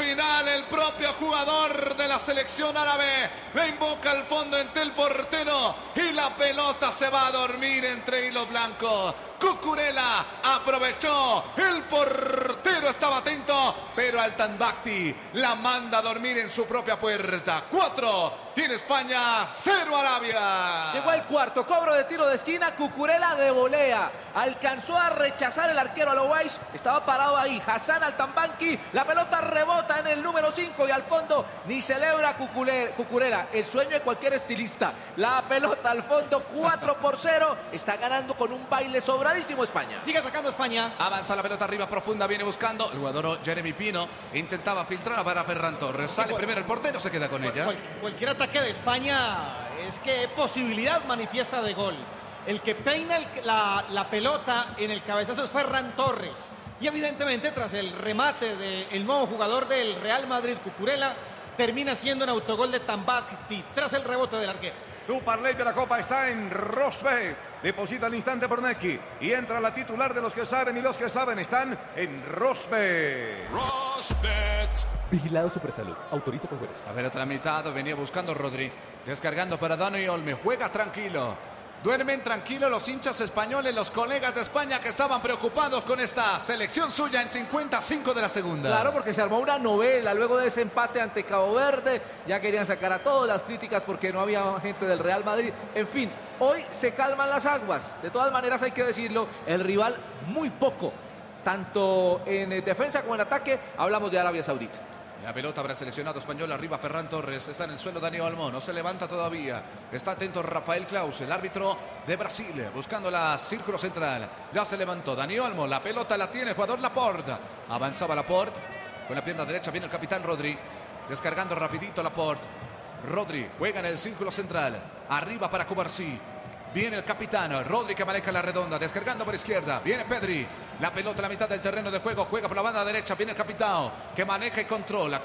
final el propio jugador de la selección árabe le invoca al fondo entre el portero y la pelota se va a dormir entre hilo blanco. Cucurella aprovechó, el portero estaba atento, pero Altan Bakhti la manda a dormir en su propia puerta. 4 tiene España, 0 Arabia. Llegó el cuarto, cobro de tiro de esquina, Cucurella de volea. Alcanzó a rechazar el arquero Alouais, estaba parado ahí Hassan Altanbanqui, la pelota rebota en el número 5 y al fondo ni celebra Cucurella, el sueño de cualquier estilista. La pelota al fondo, 4-0, está ganando con un baile sobradísimo España. Sigue atacando España. Avanza la pelota arriba profunda, viene buscando el jugador Jeremy Pino, intentaba filtrar para Ferran Torres, sale primero el portero, se queda con ella. Cualquier ataque de España es que posibilidad manifiesta de gol. El que peina la pelota en el cabezazo es Ferran Torres. Y evidentemente tras el remate del nuevo jugador del Real Madrid, Cucurella, termina siendo un autogol de Tambakti tras el rebote del arquero. Tu parlay de la Copa está en Rosbet. Deposita al instante por Neki y entra la titular de los que saben y los que saben están en Rosbet. Rosbet. Vigilado Supersalud. Autoriza con juegos. A ver, otra mitad. Venía buscando Rodri. Descargando para Dani Olmo. Juega tranquilo. Duermen tranquilos los hinchas españoles, los colegas de España que estaban preocupados con esta selección suya en 55 de la segunda. Claro, porque se armó una novela luego de ese empate ante Cabo Verde. Ya querían sacar a todas las críticas porque no había gente del Real Madrid. En fin, hoy se calman las aguas. De todas maneras hay que decirlo, el rival muy poco. Tanto en defensa como en ataque, hablamos de Arabia Saudita. La pelota para el seleccionado español, arriba Ferran Torres, está en el suelo Dani Olmo, no se levanta todavía, está atento Rafael Claus, el árbitro de Brasil, buscando la círculo central, ya se levantó Dani Olmo, la pelota la tiene el jugador Laporte, avanzaba Laporte, con la pierna derecha viene el capitán Rodri, descargando rapidito Laporte, Rodri juega en el círculo central, arriba para Cubarsí. Viene el capitán, Rodri que maneja la redonda, descargando por izquierda, viene Pedri, la pelota a la mitad del terreno de juego, juega por la banda derecha, viene el capitán que maneja y controla.